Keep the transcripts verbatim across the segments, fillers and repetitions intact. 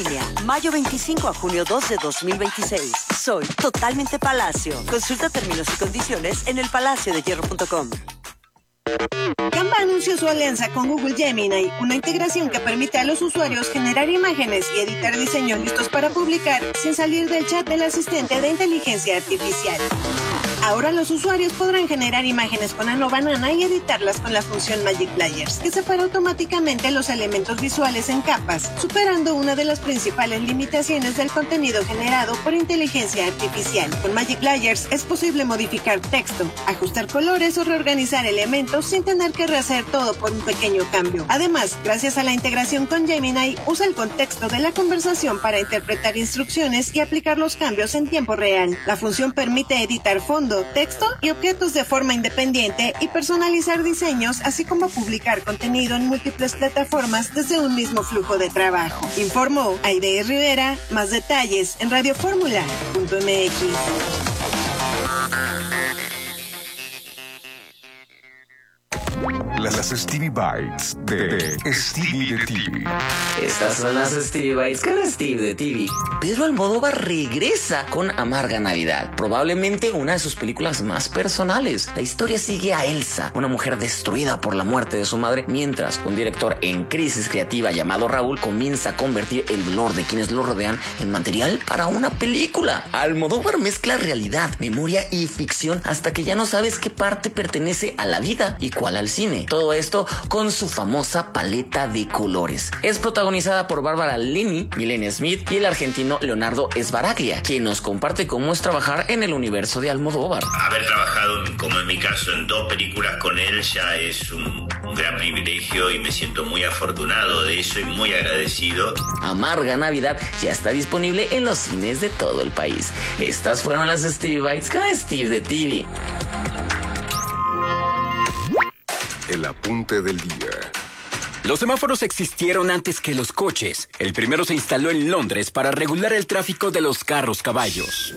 Mayo veinticinco a junio dos de dos mil veintiséis. Soy totalmente Palacio. Consulta términos y condiciones en el palacio de hierro punto com. Canva anunció su alianza con Google Gemini, una integración que permite a los usuarios generar imágenes y editar diseños listos para publicar sin salir del chat del asistente de inteligencia artificial. Ahora los usuarios podrán generar imágenes con Ano Banana y editarlas con la función Magic Layers, que separa automáticamente los elementos visuales en capas, superando una de las principales limitaciones del contenido generado por inteligencia artificial. Con Magic Layers es posible modificar texto, ajustar colores o reorganizar elementos sin tener que rehacer todo por un pequeño cambio. Además, gracias a la integración con Gemini, usa el contexto de la conversación para interpretar instrucciones y aplicar los cambios en tiempo real. La función permite editar fondos, texto y objetos de forma independiente y personalizar diseños, así como publicar contenido en múltiples plataformas desde un mismo flujo de trabajo. Informó Aide Rivera. Más detalles en radio fórmula punto m x. Las Stevie Bites de Stevie de T V. Estas son las Stevie Bites con Stevie de T V. Pedro Almodóvar regresa con Amarga Navidad, probablemente una de sus películas más personales. La historia sigue a Elsa, una mujer destruida por la muerte de su madre, mientras un director en crisis creativa llamado Raúl comienza a convertir el dolor de quienes lo rodean en material para una película. Almodóvar mezcla realidad, memoria y ficción hasta que ya no sabes qué parte pertenece a la vida y cuál al cine. Todo esto con su famosa paleta de colores. Es protagonizada por Bárbara Linney, Milena Smith y el argentino Leonardo Sbaraglia, quien nos comparte cómo es trabajar en el universo de Almodóvar. Haber trabajado, como en mi caso, en dos películas con él ya es un, un gran privilegio y me siento muy afortunado de eso y muy agradecido. Amarga Navidad ya está disponible en los cines de todo el país. Estas fueron las Stevie Bites con Steve de T V. El apunte del día. Los semáforos existieron antes que los coches. El primero se instaló en Londres para regular el tráfico de los carros caballos.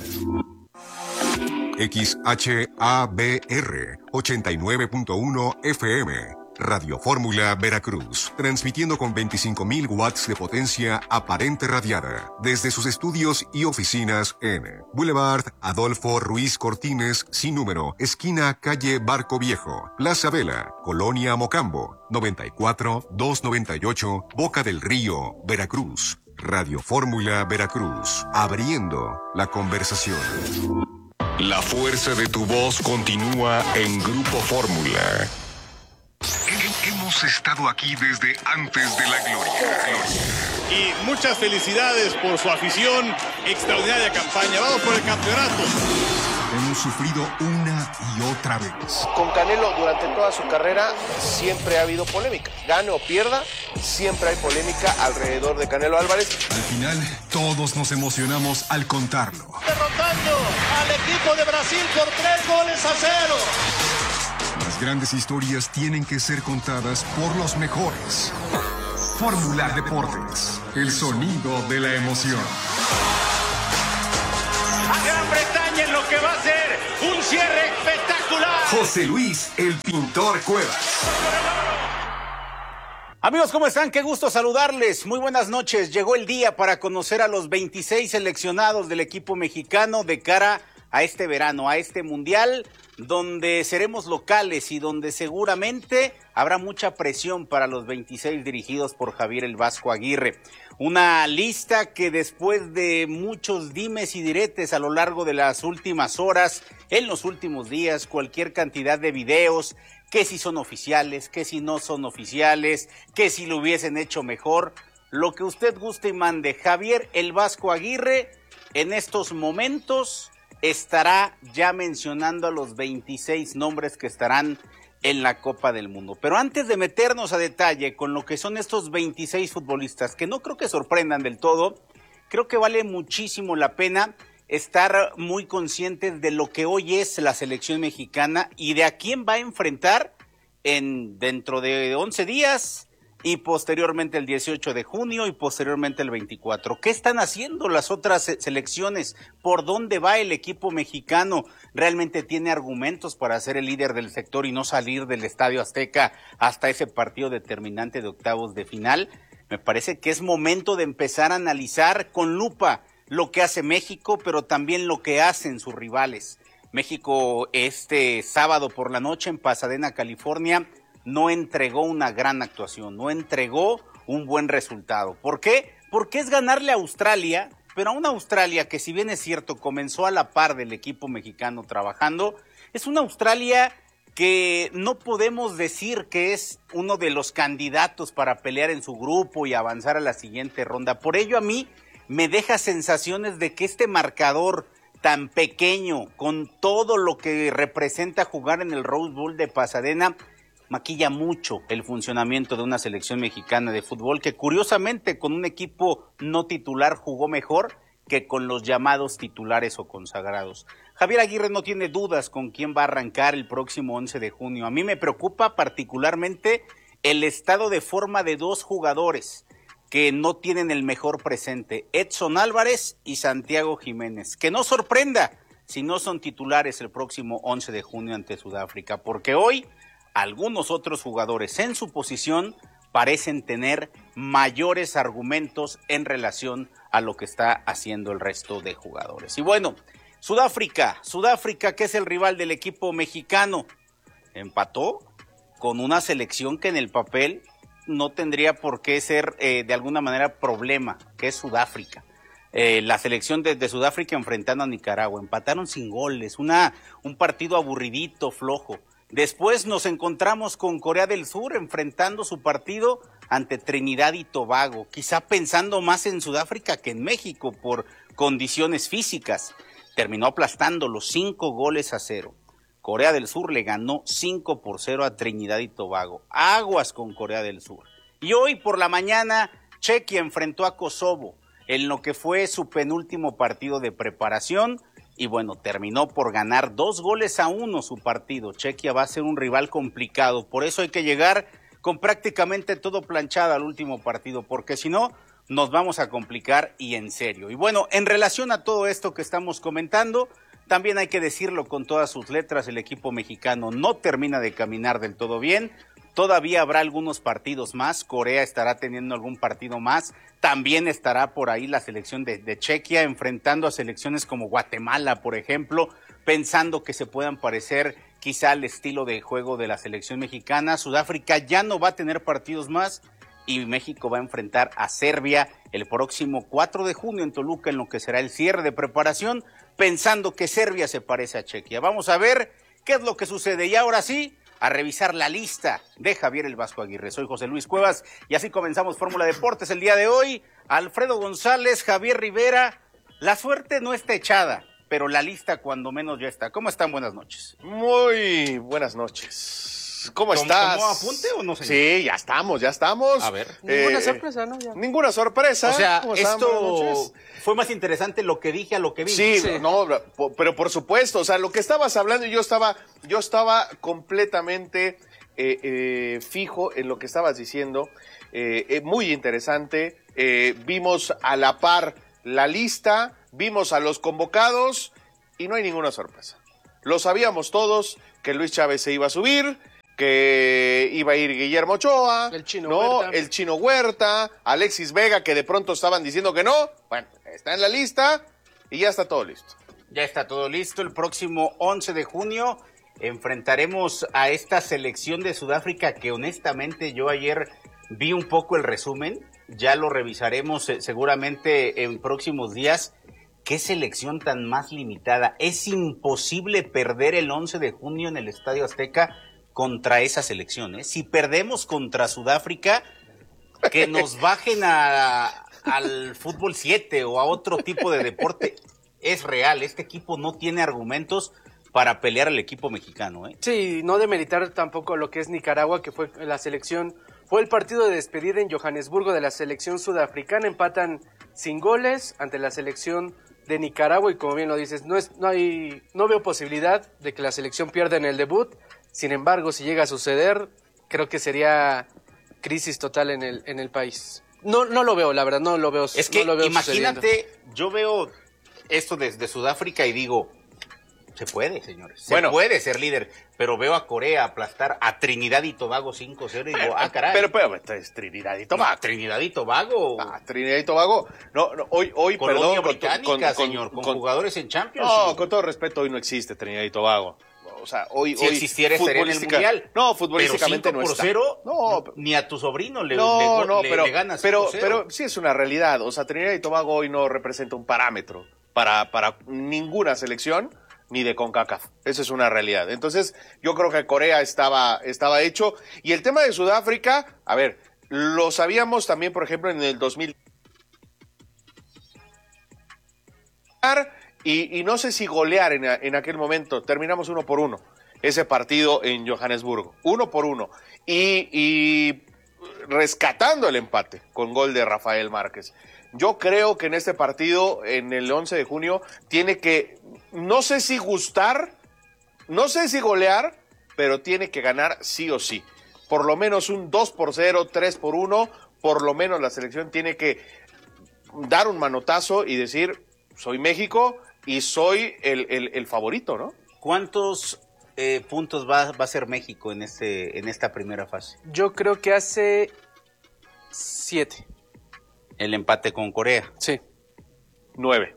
X H A B R ochenta y nueve punto uno F M. Radio Fórmula Veracruz, transmitiendo con veinticinco mil watts de potencia aparente radiada desde sus estudios y oficinas en Boulevard Adolfo Ruiz Cortines, sin número, esquina calle Barco Viejo, Plaza Vela, Colonia Mocambo, noventa y cuatro, doscientos noventa y ocho, Boca del Río, Veracruz. Radio Fórmula Veracruz, abriendo la conversación. La fuerza de tu voz continúa en Grupo Fórmula. Hemos estado aquí desde antes de la gloria. Y muchas felicidades por su afición, extraordinaria campaña. Vamos por el campeonato. Hemos sufrido una y otra vez. Con Canelo durante toda su carrera siempre ha habido polémica. Gane o pierda, siempre hay polémica alrededor de Canelo Álvarez. Al final, todos nos emocionamos al contarlo. Derrotando al equipo de Brasil por tres goles a cero. Las grandes historias tienen que ser contadas por los mejores. Fórmula Deportes, el sonido de la emoción. A Gran Bretaña en lo que va a ser un cierre espectacular. José Luis, el pintor Cuevas. Amigos, ¿cómo están? Qué gusto saludarles. Muy buenas noches. Llegó el día para conocer a los veintiséis seleccionados del equipo mexicano de cara a este verano, a este mundial, donde seremos locales y donde seguramente habrá mucha presión para los veintiséis dirigidos por Javier el Vasco Aguirre. Una lista que después de muchos dimes y diretes a lo largo de las últimas horas, en los últimos días, cualquier cantidad de videos, que si son oficiales, que si no son oficiales, que si lo hubiesen hecho mejor, lo que usted guste y mande, Javier el Vasco Aguirre en estos momentos estará ya mencionando a los veintiséis nombres que estarán en la Copa del Mundo. Pero antes de meternos a detalle con lo que son estos veintiséis futbolistas, que no creo que sorprendan del todo, creo que vale muchísimo la pena estar muy conscientes de lo que hoy es la selección mexicana y de a quién va a enfrentar en dentro de once días y posteriormente el dieciocho de junio y posteriormente el veinticuatro. ¿Qué están haciendo las otras selecciones? ¿Por dónde va el equipo mexicano? ¿Realmente tiene argumentos para ser el líder del sector y no salir del Estadio Azteca hasta ese partido determinante de octavos de final? Me parece que es momento de empezar a analizar con lupa lo que hace México, pero también lo que hacen sus rivales. México este sábado por la noche en Pasadena, California, no entregó una gran actuación, no entregó un buen resultado. ¿Por qué? Porque es ganarle a Australia, pero a una Australia que, si bien es cierto, comenzó a la par del equipo mexicano trabajando, es una Australia que no podemos decir que es uno de los candidatos para pelear en su grupo y avanzar a la siguiente ronda. Por ello, a mí me deja sensaciones de que este marcador tan pequeño, con todo lo que representa jugar en el Rose Bowl de Pasadena, maquilla mucho el funcionamiento de una selección mexicana de fútbol que, curiosamente, con un equipo no titular jugó mejor que con los llamados titulares o consagrados. Javier Aguirre no tiene dudas con quién va a arrancar el próximo once de junio. A mí me preocupa particularmente el estado de forma de dos jugadores que no tienen el mejor presente, Edson Álvarez y Santiago Jiménez. Que no sorprenda si no son titulares el próximo once de junio ante Sudáfrica, porque hoy algunos otros jugadores en su posición parecen tener mayores argumentos en relación a lo que está haciendo el resto de jugadores. Y bueno, Sudáfrica, Sudáfrica, que es el rival del equipo mexicano, empató con una selección que en el papel no tendría por qué ser eh, de alguna manera problema, que es Sudáfrica. Eh, la selección de, de Sudáfrica enfrentando a Nicaragua, empataron sin goles, una, un partido aburridito, flojo. Después nos encontramos con Corea del Sur enfrentando su partido ante Trinidad y Tobago, quizá pensando más en Sudáfrica que en México por condiciones físicas. Terminó aplastando los cinco goles a cero. Corea del Sur le ganó cinco por cero a Trinidad y Tobago. Aguas con Corea del Sur. Y hoy por la mañana Chequia enfrentó a Kosovo en lo que fue su penúltimo partido de preparación. Y bueno, terminó por ganar dos goles a uno su partido. Chequia va a ser un rival complicado, por eso hay que llegar con prácticamente todo planchado al último partido, porque si no, nos vamos a complicar y en serio. Y bueno, en relación a todo esto que estamos comentando, también hay que decirlo con todas sus letras, el equipo mexicano no termina de caminar del todo bien. Todavía habrá algunos partidos más, Corea estará teniendo algún partido más, también estará por ahí la selección de, de Chequia enfrentando a selecciones como Guatemala, por ejemplo, pensando que se puedan parecer quizá al estilo de juego de la selección mexicana. Sudáfrica ya no va a tener partidos más y México va a enfrentar a Serbia el próximo cuatro de junio en Toluca, en lo que será el cierre de preparación, pensando que Serbia se parece a Chequia. Vamos a ver qué es lo que sucede y ahora sí, a revisar la lista de Javier el Vasco Aguirre. Soy José Luis Cuevas y así comenzamos Fórmula Deportes el día de hoy. Alfredo González, Javier Rivera, la suerte no está echada, pero la lista cuando menos ya está. ¿Cómo están? Buenas noches. Muy buenas noches. ¿Cómo estás? ¿Tomó apunte o no, señor? Sí, ya estamos, ya estamos. A ver. Ninguna Eh, sorpresa, ¿no? Ya. Ninguna sorpresa. O sea, ¿Cómo están? Buenas esto noches. fue más interesante lo que dije a lo que vi. Sí, no, po- pero por supuesto, o sea, lo que estabas hablando, yo estaba, yo estaba completamente eh, eh, fijo en lo que estabas diciendo, eh, eh, muy interesante. Eh, vimos a la par la lista, vimos a los convocados y no hay ninguna sorpresa. Lo sabíamos todos que Luis Chávez se iba a subir, que iba a ir Guillermo Ochoa, El Chino ¿no? Huerta. El Chino Huerta, Alexis Vega, que de pronto estaban diciendo que no. Bueno, está en la lista y ya está todo listo. Ya está todo listo. El próximo once de junio enfrentaremos a esta selección de Sudáfrica que honestamente yo ayer vi un poco el resumen. Ya lo revisaremos eh, seguramente en próximos días. ¿Qué selección tan más limitada? Es imposible perder el once de junio en el Estadio Azteca contra esa selección, ¿eh? Si perdemos contra Sudáfrica, que nos bajen a, al fútbol siete o a otro tipo de deporte. Es real, este equipo no tiene argumentos para pelear al equipo mexicano, ¿eh? Sí, no demeritar tampoco lo que es Nicaragua, que fue la selección, fue el partido de despedida en Johannesburgo de la selección sudafricana, empatan sin goles ante la selección de Nicaragua y como bien lo dices, no es, no hay, no veo posibilidad de que la selección pierda en el debut. Sin embargo, si llega a suceder, creo que sería crisis total en el en el país. No no lo veo, la verdad, no lo veo. Es que no lo veo imagínate, sucediendo. yo veo esto desde Sudáfrica y digo, Se puede, señores. Se bueno, puede ser líder, pero veo a Corea aplastar a Trinidad y Tobago cinco cero y digo, ah, caray. Pero, pero, pero es Trinidad y Tobago. No, Trinidad y Tobago. Ah, Trinidad y Tobago. No, no hoy, hoy, Colonia perdón. británica, con, con, señor, con, con jugadores en Champions. No, sí. con todo respeto, hoy no existe Trinidad y Tobago. O sea, hoy, si hoy existiera estaría en el Mundial. No, futbolísticamente pero no por está. Cero, no, ni a tu sobrino le, no, le, no, le, pero, le ganas pero, pero sí es una realidad. O sea, Trinidad y Tobago hoy no representa un parámetro para, para ninguna selección ni de CONCACAF. Esa es una realidad. Entonces, yo creo que Corea estaba, estaba hecho. Y el tema de Sudáfrica, a ver, lo sabíamos también, por ejemplo, en el dos mil. Y, y no sé si golear en, en aquel momento. Terminamos uno por uno. Ese partido en Johannesburgo. Uno por uno. Y, y rescatando el empate con gol de Rafael Márquez. Yo creo que en este partido, en el once de junio, tiene que, no sé si gustar, no sé si golear, pero tiene que ganar sí o sí. Por lo menos un dos por cero, tres por uno, por lo menos la selección tiene que dar un manotazo y decir, soy México y soy el, el, el favorito, ¿no? ¿Cuántos eh, puntos va, va a ser México en, este, en esta primera fase? Yo creo que hace siete. El empate con Corea. Sí. Nueve.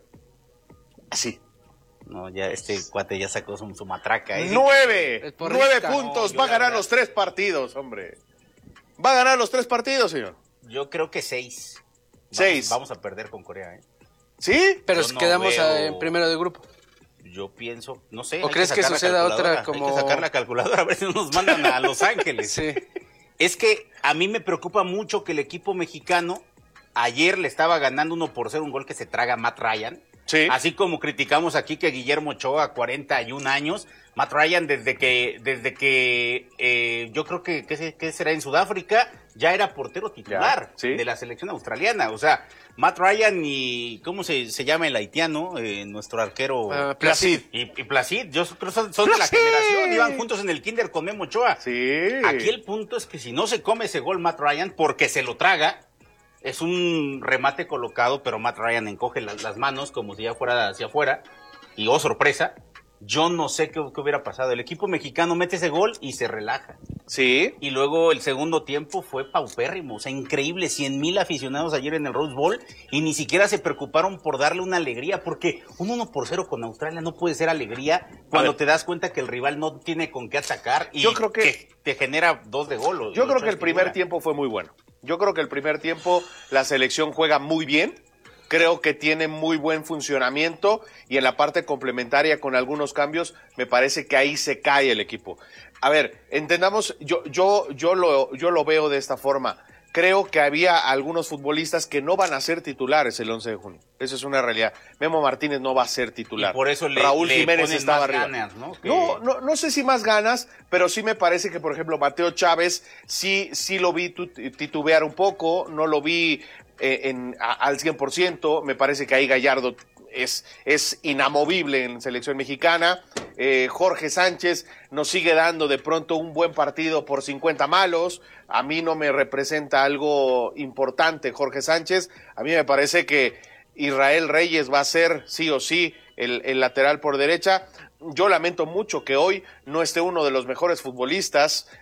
Así. No, ya este cuate ya sacó su, su matraca. ¿eh? ¡Nueve! ¡Nueve puntos! No, va a ganar verdad... los tres partidos, hombre. Va a ganar los tres partidos, señor. Yo creo que seis. Seis. Vamos, vamos a perder con Corea, ¿eh? ¿Sí? Pero no quedamos veo... en primero de grupo. Yo pienso, no sé. ¿O crees que, que suceda otra como...? Hay que sacar la calculadora a ver si nos mandan a Los Ángeles. Sí. Es que a mí me preocupa mucho que el equipo mexicano ayer le estaba ganando uno por cero un gol que se traga Matt Ryan. Sí. Así como criticamos aquí que Guillermo Ochoa, cuarenta y un años, Matt Ryan desde que, desde que eh, yo creo que, que, que será en Sudáfrica, ya era portero titular ya, ¿sí? de la selección australiana. O sea, Matt Ryan y, ¿cómo se, se llama el haitiano? Eh, nuestro arquero. Uh, Placid. Y, y Placid, yo creo que son, son de la generación, iban juntos en el kinder con Memo Ochoa. Sí. Aquí el punto es que si no se come ese gol Matt Ryan, porque se lo traga, es un remate colocado, pero Matt Ryan encoge las, las manos como si ya fuera hacia afuera. Y oh, sorpresa, yo no sé qué, qué hubiera pasado. El equipo mexicano mete ese gol y se relaja. Sí. Y luego el segundo tiempo fue paupérrimo. O sea, increíble. cien mil aficionados ayer en el Rose Bowl y ni siquiera se preocuparon por darle una alegría. Porque un uno por cero con Australia no puede ser alegría cuando te das cuenta que el rival no tiene con qué atacar y yo creo que, que te genera dos de gol. Yo creo que el primer tiempo fue muy bueno. Yo creo que el primer tiempo la selección juega muy bien, creo que tiene muy buen funcionamiento y en la parte complementaria con algunos cambios me parece que ahí se cae el equipo. A ver, entendamos, yo, yo, yo, lo, yo lo veo de esta forma. Creo que había algunos futbolistas que no van a ser titulares el once de junio. Eso es una realidad. Memo Martínez no va a ser titular. Y por eso le, Raúl le Jiménez ponen estaba más arriba. ganas, ¿no? Que... No, no, no sé si más ganas, pero sí me parece que, por ejemplo, Mateo Chávez sí, sí lo vi titubear un poco, no lo vi eh, en, a, al cien por ciento. Me parece que ahí Gallardo es, es inamovible en selección mexicana. Eh, Jorge Sánchez nos sigue dando de pronto un buen partido por cincuenta malos. A mí no me representa algo importante Jorge Sánchez. A mí me parece que Israel Reyes va a ser sí o sí el, el lateral por derecha. Yo lamento mucho que hoy no esté uno de los mejores futbolistas